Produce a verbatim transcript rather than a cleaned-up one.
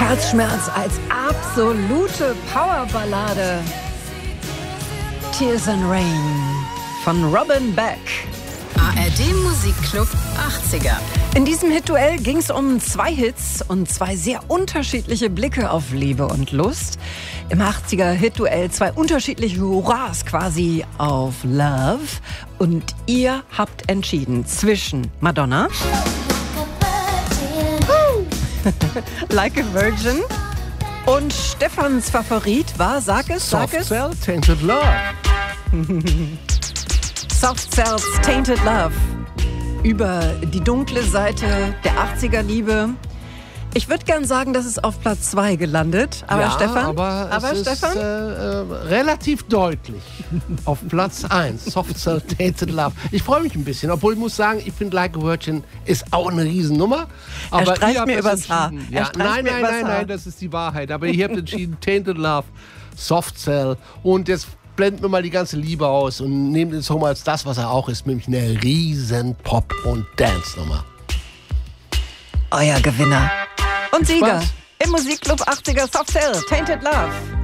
Herzschmerz als absolute Powerballade. Tears and Rain von Robin Beck. A R D Musikclub achtziger. In diesem Hit-Duell ging es um zwei Hits und zwei sehr unterschiedliche Blicke auf Liebe und Lust. Im achtziger Hit-Duell zwei unterschiedliche Hurras quasi auf Love. Und ihr habt entschieden zwischen Madonna, Like a Virgin, und Stefans Favorit war, sag es, sag es. Soft Cell, Tainted Love. Soft Cells, Tainted Love. Über die dunkle Seite der achtziger-Liebe. Ich würde gern sagen, das ist auf Platz zwei gelandet. Aber ja, Stefan? aber, aber es Stefan? ist äh, äh, relativ deutlich auf Platz eins. Soft Cell, Tainted Love. Ich freue mich ein bisschen, obwohl ich muss sagen, ich finde Like a Virgin ist auch eine Riesennummer. Aber er streicht ihr habt mir es übers Haar. entschieden. Er Ja, streicht nein, mir nein, übers nein, Haar. nein, das ist die Wahrheit. Aber ihr habt entschieden, Tainted Love, Soft Cell. Und jetzt blenden wir mal die ganze Liebe aus und nehmen den Song als das, was er auch ist, nämlich eine riesen Pop- und Dance-Nummer. Euer Gewinner und Sieger Spaß. im Musikclub achtziger, Soft Cell, Tainted Love.